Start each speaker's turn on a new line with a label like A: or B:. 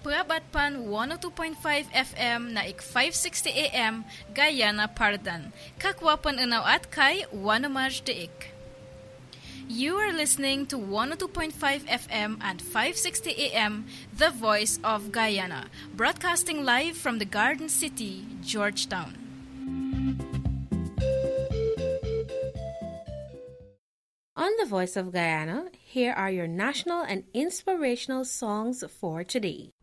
A: Prabatpan 102.5 FM na ik 560 AM Guyana Pardan. Kakwapan unaw at kay Wanamaj Deik. You are listening to 102.5 FM and 560 AM, The Voice of Guyana, broadcasting live from the Garden City, Georgetown.
B: On The Voice of Guyana, here are your national and inspirational songs for today.